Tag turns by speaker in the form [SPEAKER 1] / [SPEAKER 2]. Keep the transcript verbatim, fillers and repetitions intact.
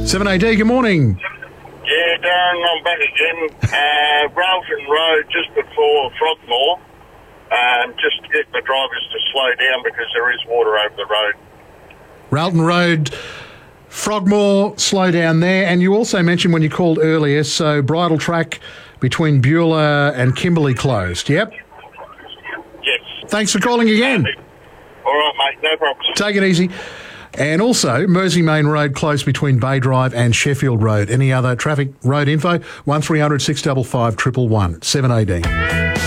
[SPEAKER 1] seven A D, good morning.
[SPEAKER 2] Yeah, Darren, I'm back again. Uh, Railton Road, just before Frogmore. Um, just to get the drivers to slow down because there is water over the road.
[SPEAKER 1] Railton Road, Frogmore, slow down there. And you also mentioned when you called earlier, so bridle track between Beulah and Kimberley closed, yep?
[SPEAKER 2] Yes.
[SPEAKER 1] Thanks for calling again.
[SPEAKER 2] All right, mate, no problems.
[SPEAKER 1] Take it easy. And also, Mersey Main Road close between Bay Drive and Sheffield Road. Any other traffic road info? one three hundred six five five one one one, seven A D.